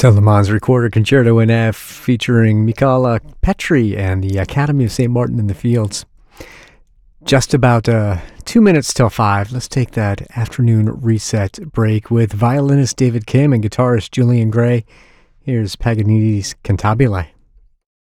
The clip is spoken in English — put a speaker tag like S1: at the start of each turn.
S1: Telemann's Recorder Concerto in F featuring Michala Petri and the Academy of St. Martin in the Fields. Just about 2 minutes till 5. Let's take that afternoon reset break with violinist David Kim and guitarist Julian Gray. Here's Paganini's Cantabile.